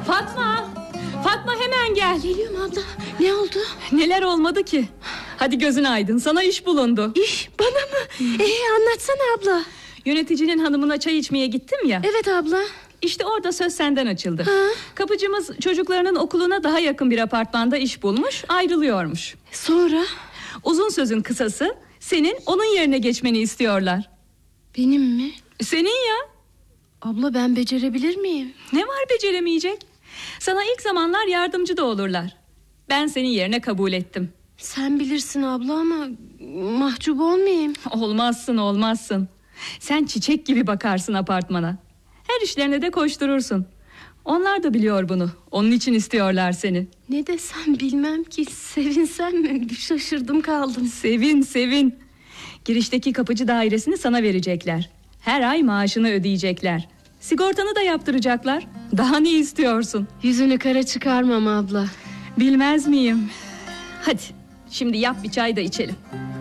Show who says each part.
Speaker 1: Fatma! Fatma hemen gel.
Speaker 2: Geliyorum abla. Ne oldu?
Speaker 1: Neler olmadı ki? Hadi gözün aydın, sana iş bulundu.
Speaker 2: İş bana mı? Anlatsana abla.
Speaker 1: Yöneticinin hanımına çay içmeye gittim ya.
Speaker 2: Evet abla.
Speaker 1: İşte orada söz senden açıldı.
Speaker 2: Ha?
Speaker 1: Kapıcımız çocuklarının okuluna daha yakın bir apartmanda iş bulmuş, ayrılıyormuş.
Speaker 2: Sonra?
Speaker 1: Uzun sözün kısası, senin onun yerine geçmeni istiyorlar.
Speaker 2: Benim mi?
Speaker 1: Senin ya.
Speaker 2: Abla ben becerebilir miyim?
Speaker 1: Ne var beceremeyecek? Sana ilk zamanlar yardımcı da olurlar. Ben senin yerine kabul ettim.
Speaker 2: Sen bilirsin abla ama mahcup olmayayım.
Speaker 1: Olmazsın. Sen çiçek gibi bakarsın apartmana. Her işlerine de koşturursun. Onlar da biliyor bunu. Onun için istiyorlar seni.
Speaker 2: Ne desem bilmem ki. Sevinsem mi? Şaşırdım kaldım.
Speaker 1: Sevin. Girişteki kapıcı dairesini sana verecekler. Her ay maaşını ödeyecekler. Sigortanı da yaptıracaklar. Daha ne istiyorsun?
Speaker 2: Yüzünü kara çıkarmam abla.
Speaker 1: Bilmez miyim? Hadi şimdi yap bir çay da içelim.